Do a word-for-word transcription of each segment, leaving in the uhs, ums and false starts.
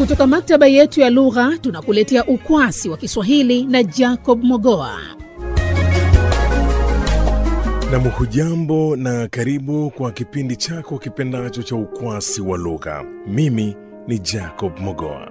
Kutoka maktaba yetu ya lugha tunakuletea ukwasi wa Kiswahili na Jacob Mogoa. Na mhujambo na karibu kwa kipindi chako kipendacho cha ukwasi wa lugha. Mimi ni Jacob Mogoa.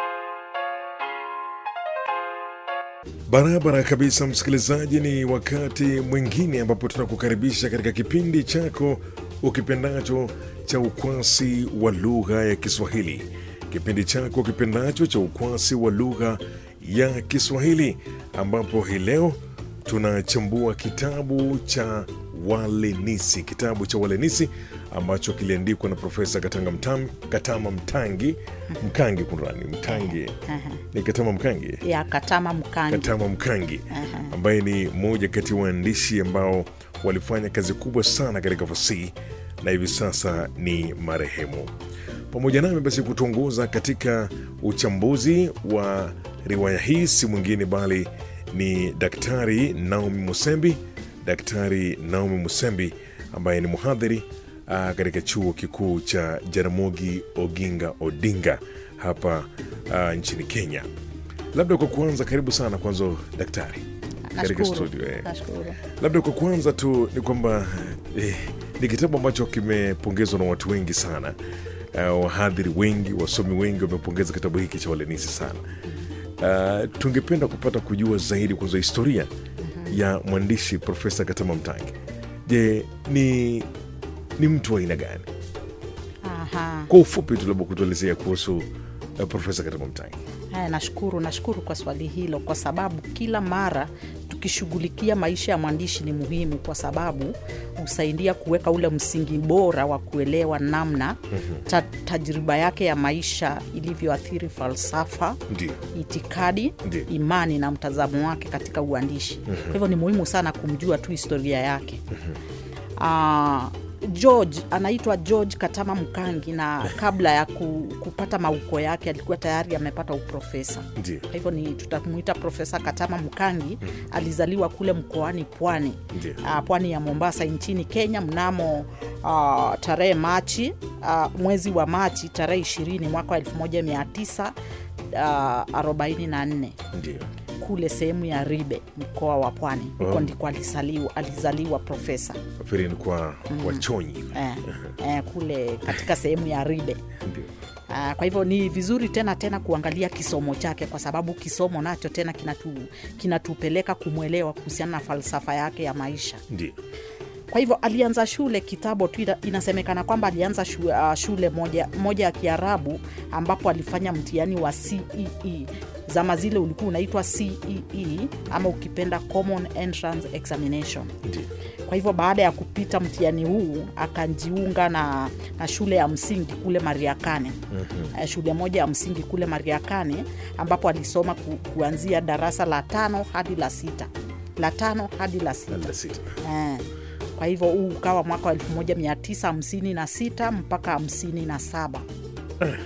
Barabara kabisa msikilizaji, ni wakati mwingine ambapo tunakukaribisha katika kipindi chako ukipendacho cha ukwasi wa lugha ya Kiswahili. Kipindi chako kipendacho cha ukwasi wa lugha ya Kiswahili, ambapo hii leo tunachambua kitabu cha Walenisi. Kitabu cha Walenisi ambacho kiliandikwa na Profesa Katanga Mtam, Katama Mtangi, Mkangi kunrani, Mtangi. Ni Katama Mkangi? Ya, Katama Mkangi. Katama Mkangi, ambaye ni mmoja kati ya waandishi ambao walifanya kazi kubwa sana katika fasihi na hivi sasa ni marehemu. Pamoja nami basi kutuongoza katika uchambuzi wa riwaya hii si mwingine bali ni Daktari Naomi Musembi. Daktari Naomi Musembi ambaye ni mhadhiri uh, katika chuo kikuu cha Jaramogi Oginga Odinga hapa uh, nchini Kenya. Labda kwa kuanza, karibu sana kwanza daktari katika studio. Eh. Labda kwa kuanza tu ni kwamba eh, ni kitabu ambacho kimepongezwa na watu wengi sana. Uh, wahadhiri wengi, wasomi wengi wamepongeza kitabu hiki cha Walenisi sana. Uh, tungependa kupata kujua zaidi kwanza historia uh-huh. ya mwandishi Profesa Katama Mtangi. Je, ni ni mtu wa aina gani? Aha. Kwa ufupi tu labda kutuelezea kuhusu uh, Profesa Katama Mtangi. Haya, nashukuru, nashukuru kwa swali hilo, kwa sababu kila mara tukishughulikia maisha ya mwandishi ni muhimu, kwa sababu husaidia kuweka ule msingi bora wa kuelewa namna ta, tajriba yake ya maisha ilivyoathiri falsafa, Ndiyo. itikadi, Ndiyo. imani na mtazamo wake katika uandishi. Kwa hivyo ni muhimu sana kumjua tu historia yake. Ah, George anaitwa George Katama Mkangi, na kabla ya ku, kupata mauko yake alikuwa tayari amepata uprofesa. Ndiyo. Kwa hivyo ni tutamuita Profesa Katama Mkangi. Mm. Alizaliwa kule mkoani Pwani, uh, Pwani ya Mombasa nchini Kenya mnamo uh, tarehe Machi, uh, mwezi wa Machi tarehe ishirini mwaka wa elfu moja mia tisa arobaini na nne. Ndiyo. Kule sehemu ya Ribe, mkoa wa Pwani. Huko oh. ndiko alizaliwa, alizaliwa profesa. Afirini kwa mm. wachonyi. Eh, eh, kule katika sehemu ya Ribe. Ndiyo. Uh, kwa hivyo ni vizuri tena tena kuangalia kisomo chake, kwa sababu kisomo nacho tena kinatu, kinatupeleka kumwelewa kuhusiana na falsafa yake ya maisha. Ndiyo. Kwa hivyo alianza shule kitambo tu, inasemekana kwamba alianza shule, uh, shule moja moja ya Kiarabu ambapo alifanya mtihani wa C E E. Zama zile ulikuwa unaitwa C E E ama ukipenda Common Entrance Examination. Ndiyo. Kwa hivyo baada ya kupita mtihani huu akajiunga na, na shule ya msingi kule Mariakane. Mm-hmm. Shule moja ya msingi kule Mariakane ambapo alisoma ku, kuanzia darasa la tano hadi la sita. La tano hadi la sita. La sita. Eh. Kwa hivyo huu ukawa mwaka wa elfu moja mia tisa hamsini na sita mpaka hamsini na saba. Eh.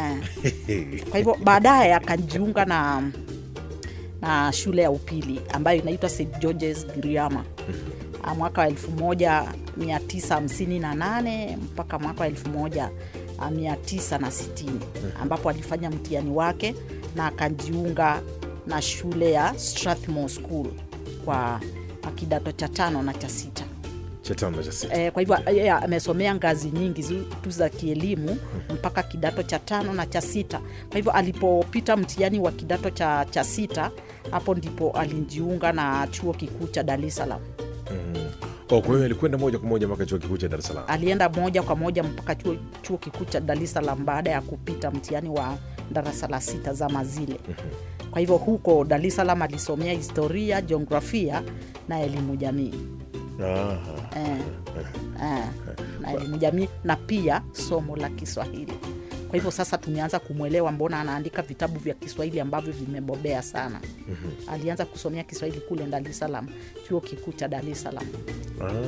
Kwa hivyo baadaye akajiunga na na shule ya upili ambayo inaitwa Saint George's Giriama. Mm-hmm. Mwaka wa elfu moja mia tisa hamsini na nane mpaka mwaka wa elfu moja mia tisa na sitini, ambapo alifanya mtihani wake na akajiunga na shule ya Strathmore School kwa kidato cha tano na cha sita. Eh, kwa hivyo amesomea ngazi nyingi tu za kielimu mpaka kidato cha tano na cha sita. Kwa hivyo alipopita mtihani wa kidato cha, cha sita, hapo ndipo alijiunga na chuo kikuu cha Dar es Salaam. Mm. Oh, kwa hiyo alikwenda moja kwa moja mpaka chuo kikuu cha Dar es Salaam. Alienda moja kwa moja mpaka chuo, chuo kikuu cha Dar es Salaam baada ya kupita mtihani wa darasa la sita zama zile. Mm-hmm. Kwa hivyo huko Dar es Salaam alisomea historia, jiografia na elimu jamii. Aha. Eh, eh, na elimu jamii na pia somo la Kiswahili. Kwa hivyo sasa tumeanza kumwelewa mbona anaandika vitabu vya Kiswahili ambavyo vimebobea sana. Mm-hmm. Alianza kusomea Kiswahili kule Dar es Salaam, chuo kikuu cha Dar es Salaam.